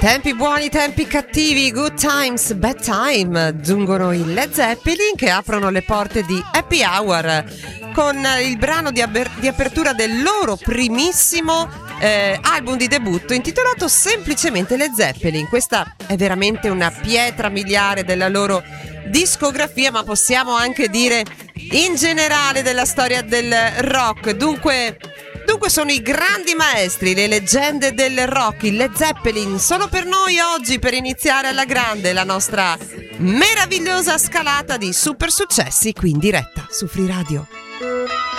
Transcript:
Tempi buoni, tempi cattivi, good times, bad time. Giungono i Led Zeppelin che aprono le porte di Happy Hour con il brano di apertura del loro primissimo album di debutto intitolato semplicemente Led Zeppelin. Questa è veramente una pietra miliare della loro discografia, ma possiamo anche dire in generale della storia del rock. Dunque sono i grandi maestri, le leggende del rock, i Led Zeppelin, sono per noi oggi, per iniziare alla grande la nostra meravigliosa scalata di super successi qui in diretta su Free Radio.